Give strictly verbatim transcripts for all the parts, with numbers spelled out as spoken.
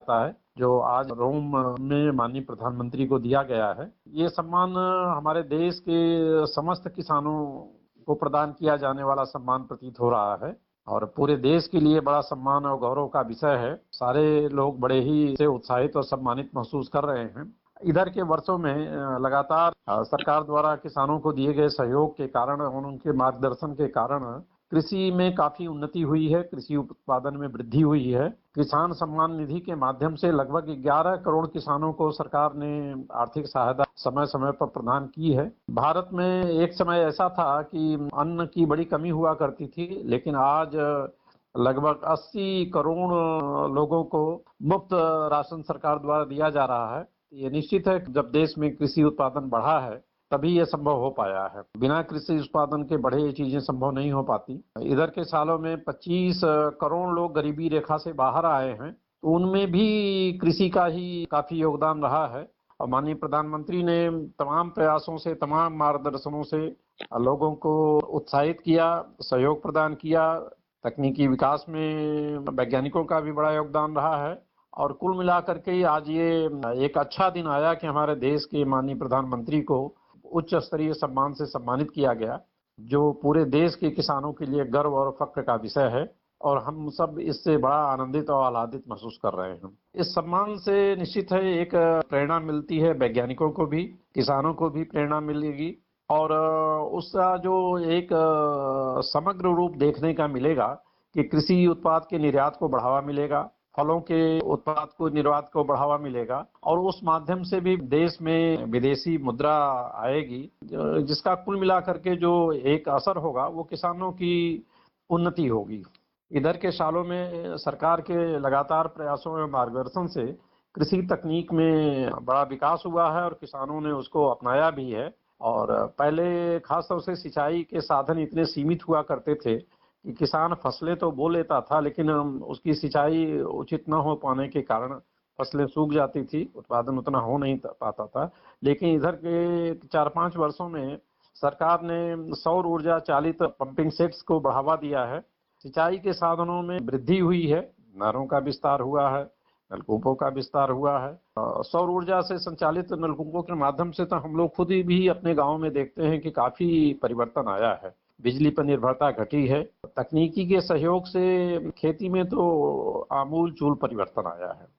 जाता है, जो आज रोम में माननीय प्रधानमंत्री को दिया गया है। ये सम्मान हमारे देश के समस्त किसानों को प्रदान किया जाने वाला सम्मान प्रतीत हो रहा है और पूरे देश के लिए बड़ा सम्मान और गौरव का विषय है। सारे लोग बड़े ही से उत्साहित और सम्मानित महसूस कर रहे हैं। इधर के वर्षों में लगातार सरकार द्वारा किसानों को दिए गए सहयोग के कारण और उनके मार्गदर्शन के कारण कृषि में काफी उन्नति हुई है, कृषि उत्पादन में वृद्धि हुई है। किसान सम्मान निधि के माध्यम से लगभग ग्यारह करोड़ किसानों को सरकार ने आर्थिक सहायता समय समय पर प्रदान की है। भारत में एक समय ऐसा था कि अन्न की बड़ी कमी हुआ करती थी, लेकिन आज लगभग अस्सी करोड़ लोगों को मुफ्त राशन सरकार द्वारा दिया जा रहा है। ये निश्चित है कि जब देश में कृषि उत्पादन बढ़ा है तभी ये संभव हो पाया है। बिना कृषि उत्पादन के बढ़े ये चीजें संभव नहीं हो पाती। इधर के सालों में पच्चीस करोड़ लोग गरीबी रेखा से बाहर आए हैं, तो उनमें भी कृषि का ही काफी योगदान रहा है और माननीय प्रधानमंत्री ने तमाम प्रयासों से, तमाम मार्गदर्शनों से लोगों को उत्साहित किया, सहयोग प्रदान किया। तकनीकी विकास में वैज्ञानिकों का भी बड़ा योगदान रहा है और कुल मिलाकर के आज ये एक अच्छा दिन आया कि हमारे देश के माननीय प्रधानमंत्री को उच्च स्तरीय सम्मान से सम्मानित किया गया, जो पूरे देश के किसानों के लिए गर्व और फख्र का विषय है और हम सब इससे बड़ा आनंदित और आह्लादित महसूस कर रहे हैं। इस सम्मान से निश्चित है एक प्रेरणा मिलती है, वैज्ञानिकों को भी, किसानों को भी प्रेरणा मिलेगी और उसका जो एक समग्र रूप देखने का मिलेगा कि कृषि उत्पाद के निर्यात को बढ़ावा मिलेगा, फलों के उत्पाद को निर्यात को बढ़ावा मिलेगा और उस माध्यम से भी देश में विदेशी मुद्रा आएगी, जिसका कुल मिलाकर के जो एक असर होगा वो किसानों की उन्नति होगी। इधर के सालों में सरकार के लगातार प्रयासों एवं मार्गदर्शन से कृषि तकनीक में बड़ा विकास हुआ है और किसानों ने उसको अपनाया भी है। और पहले खासतौर से सिंचाई के साधन इतने सीमित हुआ करते थे कि किसान फसलें तो बो लेता था, लेकिन उसकी सिंचाई उचित न हो पाने के कारण फसलें सूख जाती थी, उत्पादन उतना हो नहीं पाता था। लेकिन इधर के चार पांच वर्षों में सरकार ने सौर ऊर्जा चालित पंपिंग सेट्स को बढ़ावा दिया है, सिंचाई के साधनों में वृद्धि हुई है, नहरों का विस्तार हुआ है, नलकूपों का विस्तार हुआ है। सौर ऊर्जा से संचालित नलकूपों के माध्यम से तो हम लोग खुद ही भी अपने गाँव में देखते हैं कि काफी परिवर्तन आया है, बिजली पर निर्भरता घटी है। तकनीकी के सहयोग से खेती में तो आमूल चूल परिवर्तन आया है।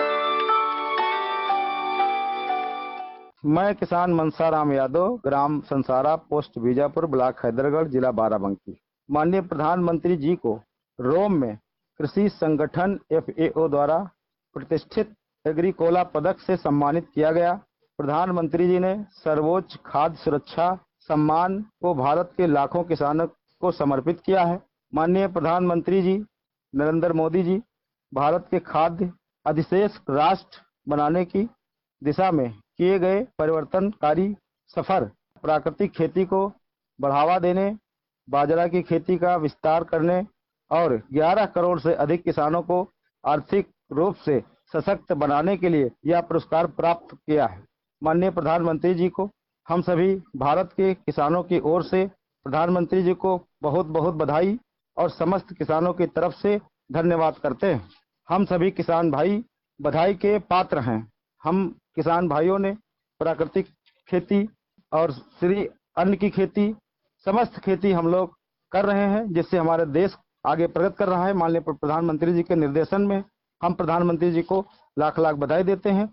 मैं किसान मनसाराम यादव, ग्राम संसारा, पोस्ट बीजापुर, ब्लॉक हैदरगढ़, जिला बाराबंकी। माननीय प्रधानमंत्री जी को रोम में कृषि संगठन एफ ए ओ द्वारा प्रतिष्ठित एग्रीकोला पदक से सम्मानित किया गया। प्रधानमंत्री जी ने सर्वोच्च खाद्य सुरक्षा सम्मान को भारत के लाखों किसानों को समर्पित किया है। माननीय प्रधानमंत्री जी नरेंद्र मोदी जी भारत के खाद्य अधिशेष राष्ट्र बनाने की दिशा में किए गए परिवर्तनकारी सफर, प्राकृतिक खेती को बढ़ावा देने, बाजरा की खेती का विस्तार करने और ग्यारह करोड़ से अधिक किसानों को आर्थिक रूप से सशक्त बनाने के लिए यह पुरस्कार प्राप्त किया है। माननीय प्रधानमंत्री जी को हम सभी भारत के किसानों की ओर से प्रधानमंत्री जी को बहुत बहुत बधाई और समस्त किसानों की तरफ से धन्यवाद करते हैं। हम सभी किसान भाई बधाई के पात्र हैं। हम किसान भाइयों ने प्राकृतिक खेती और श्री अन्न की खेती, समस्त खेती हम लोग कर रहे हैं, जिससे हमारे देश आगे प्रगति कर रहा है। माननीय प्रधानमंत्री जी के निर्देशन में हम प्रधानमंत्री जी को लाख लाख बधाई देते हैं।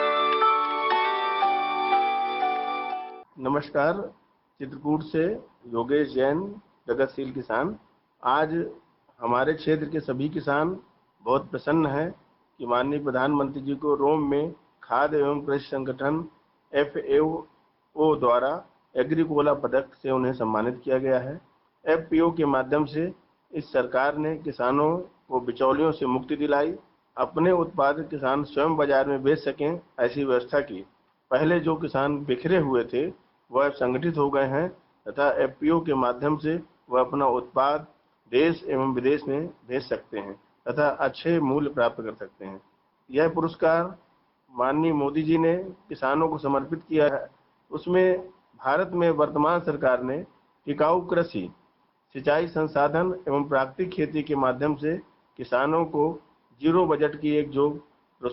नमस्कार, चित्रकूट से योगेश जैन, प्रगतिशील किसान। आज हमारे क्षेत्र के सभी किसान बहुत प्रसन्न हैं कि माननीय प्रधानमंत्री जी को रोम में खाद्य एवं कृषि संगठन एफ ए ओ द्वारा एग्रीकोला पदक से उन्हें सम्मानित किया गया है। एफ पी ओ के माध्यम से इस सरकार ने किसानों को बिचौलियों से मुक्ति दिलाई, अपने उत्पाद किसान स्वयं बाजार में बेच सकें, ऐसी व्यवस्था की। पहले जो किसान बिखरे हुए थे वह संगठित हो गए हैं तथा एफ पी ओ के माध्यम से वह अपना उत्पाद देश एवं विदेश में भेज सकते हैं तथा अच्छे मूल्य प्राप्त कर सकते हैं। यह पुरस्कार माननीय मोदी जी ने किसानों को समर्पित किया है। उसमें भारत में वर्तमान सरकार ने टिकाऊ कृषि, सिंचाई संसाधन एवं प्राकृतिक खेती के माध्यम से किसानों को जीरो बजट की एक जो